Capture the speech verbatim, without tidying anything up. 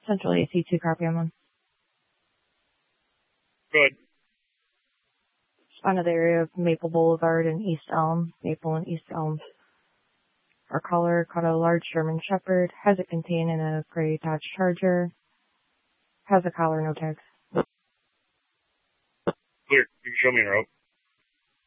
Central A C two, copy on one. Good. Respond to the area of Maple Boulevard and East Elm, Maple and East Elm. Our caller caught a large German Shepherd, has it contained in a gray Dodge Charger, has a collar, no tags. Clear. You can show me a route.